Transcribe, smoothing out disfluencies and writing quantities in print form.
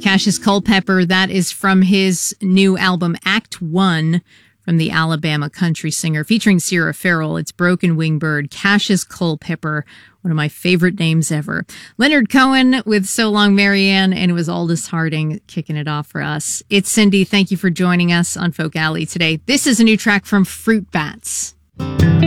Cassius Culpepper, that is from his new album, Act One, from the Alabama country singer featuring Sierra Farrell. It's Broken Wing Bird, Cassius Culpepper, one of my favorite names ever. Leonard Cohen with So Long Marianne, and it was Aldous Harding kicking it off for us. It's Cindy. Thank you for joining us on Folk Alley today. This is a new track from Fruit Bats.